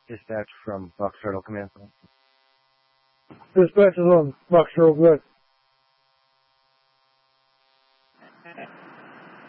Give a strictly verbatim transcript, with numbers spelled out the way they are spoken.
Dispatch from Box Turtle Command Post. Dispatch is on Box Turtle, good.